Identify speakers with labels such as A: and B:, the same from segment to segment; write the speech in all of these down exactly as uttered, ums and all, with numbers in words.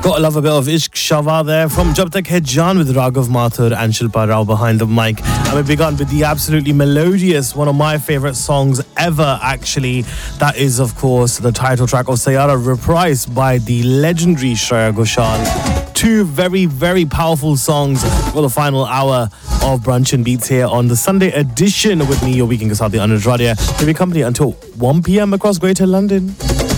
A: Gotta love a bit of Ishq Shava there from Jab Tak Hai Jaan with Raghav Mathur and Shilpa Rao behind the mic. And we begun with the absolutely melodious, one of my favorite songs ever, actually. That is, of course, the title track of Sayara, reprised by the legendary Shreya Ghoshal. Two very, very powerful songs for the final hour of Brunch and Beats here on the Sunday edition with me, your weekend Kasadi Anuj Radia. We'll be company until one p.m. across Greater London.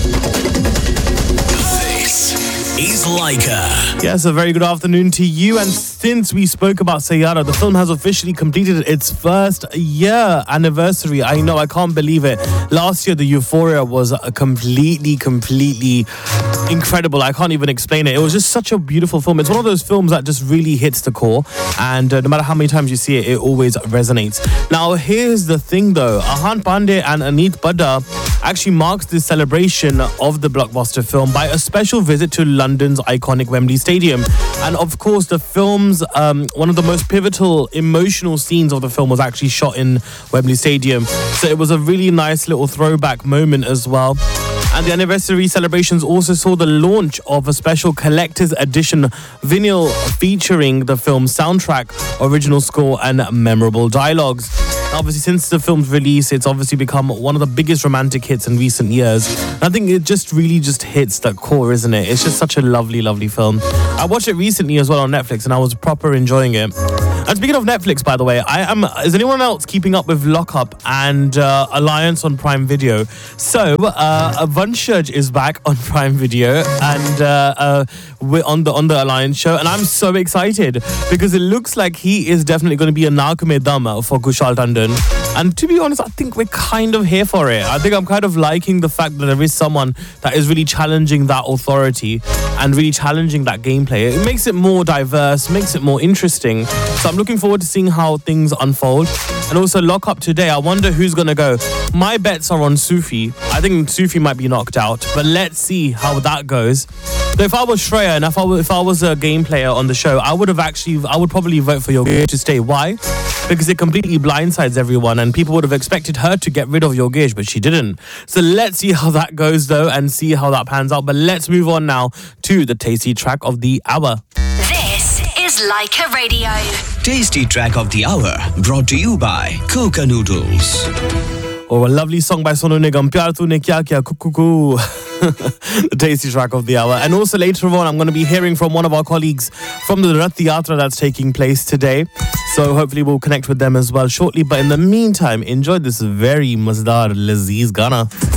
B: Is Laika.
A: Yes, a very good afternoon to you. And since we spoke about Sayara, the film has officially completed its first year anniversary. I know, I can't believe it. Last year, the Euphoria was a completely, completely incredible. I can't even explain it. It was just such a beautiful film. It's one of those films that just really hits the core. And uh, no matter how many times you see it, it always resonates. Now, here's the thing though. Ahan Pandey and Aneet Badda actually marks this celebration of the blockbuster film by a special visit to London's iconic Wembley Stadium. And of course, the film's um, one of the most pivotal, emotional scenes of the film was actually shot in Wembley Stadium. So it was a really nice little throwback moment as well. And the anniversary celebrations also saw the launch of a special collector's edition vinyl featuring the film's soundtrack, original score, and memorable dialogues. Obviously, since the film's release, it's obviously become one of the biggest romantic hits in recent years. I think it just really just hits that core, isn't it? It's just such a lovely, lovely film. I watched it recently as well on Netflix, and I was proper enjoying it. And speaking of Netflix, by the way, I am. Is anyone else keeping up with Lock Up and uh, Alliance on Prime Video? So, uh, Vanshaj is back on Prime Video, and uh, uh, we're on the on the Alliance show, and I'm so excited because it looks like he is definitely going to be a Naak Mein Dum for Kushal Tandon. And to be honest, I think we're kind of here for it. I think I'm kind of liking the fact that there is someone that is really challenging that authority and really challenging that gameplay. It makes it more diverse, makes it more interesting. So I'm looking forward to seeing how things unfold. And also Lock Up today, I wonder who's going to go. My bets are on Sufi. I think Sufi might be knocked out, but let's see how that goes. So if I was Shreya and if I, if I was a game player on the show, I would have actually, I would probably vote for Yogesh to stay. Why? Because it completely blindsides everyone and people would have expected her to get rid of Yogesh, but she didn't. So let's see how that goes though and see how that pans out. But let's move on now to the tasty track of the hour.
C: This is Laika Radio.
B: Tasty track of the hour brought to you by Coca Noodles.
A: Or oh, a lovely song by Sonu Nigam, Pyar Tune Kya Kya Kukuku. The tasty track of the hour. And also later on, I'm going to be hearing from one of our colleagues from the Rath Yatra that's taking place today. So hopefully we'll connect with them as well shortly. But in the meantime, enjoy this very Mazdar Lazeez Ghana.